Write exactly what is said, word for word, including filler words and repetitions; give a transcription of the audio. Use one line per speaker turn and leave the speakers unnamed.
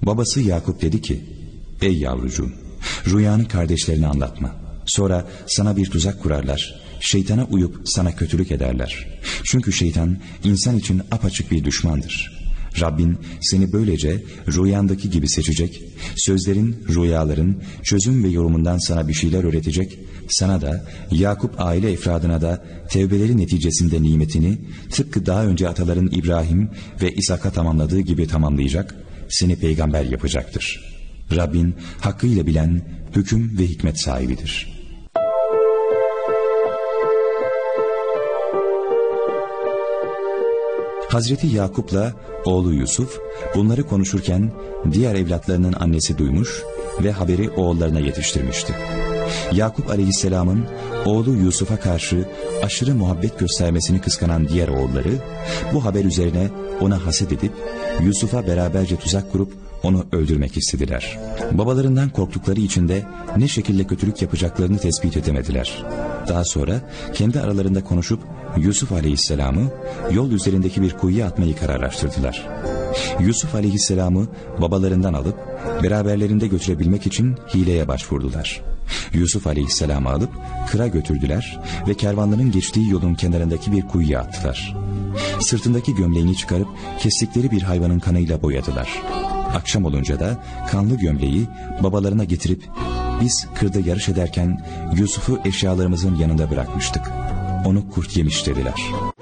Babası Yakup dedi ki, ey yavrucuğum, rüyanı kardeşlerine anlatma. Sonra sana bir tuzak kurarlar, şeytana uyup sana kötülük ederler. Çünkü şeytan insan için apaçık bir düşmandır. Rabbin seni böylece rüyandaki gibi seçecek, sözlerin, rüyaların, çözüm ve yorumundan sana bir şeyler öğretecek, sana da, Yakup aile efradına da tevbeleri neticesinde nimetini, tıpkı daha önce ataların İbrahim ve İshak'a tamamladığı gibi tamamlayacak, seni peygamber yapacaktır. Rabbin hakkıyla bilen, hüküm ve hikmet sahibidir. Hazreti Yakup'la oğlu Yusuf bunları konuşurken diğer evlatlarının annesi duymuş ve haberi oğullarına yetiştirmişti. Yakup Aleyhisselam'ın oğlu Yusuf'a karşı aşırı muhabbet göstermesini kıskanan diğer oğulları bu haber üzerine ona haset edip Yusuf'a beraberce tuzak kurup onu öldürmek istediler. Babalarından korktukları için de ne şekilde kötülük yapacaklarını tespit edemediler. Daha sonra kendi aralarında konuşup Yusuf Aleyhisselam'ı yol üzerindeki bir kuyuya atmayı kararlaştırdılar. Yusuf Aleyhisselam'ı babalarından alıp beraberlerinde götürebilmek için hileye başvurdular. Yusuf Aleyhisselam'ı alıp kıra götürdüler ve kervanların geçtiği yolun kenarındaki bir kuyuya attılar. Sırtındaki gömleğini çıkarıp kestikleri bir hayvanın kanıyla boyadılar. Akşam olunca da kanlı gömleği babalarına getirip biz kırda yarış ederken Yusuf'u eşyalarımızın yanında bırakmıştık. Onu kurt yemiş dediler.